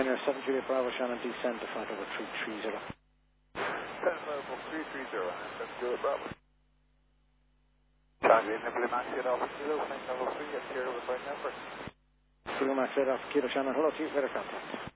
Pioneer 7 Juliet Bravo, Shannon, descend to flight over 330. 330, 7 Juliet Bravo. Charlie, Nibbly Max, get off Kilo, flight level 3, get here with my number. Kilo Max, off Kilo, Shannon, hello, to you, better contact.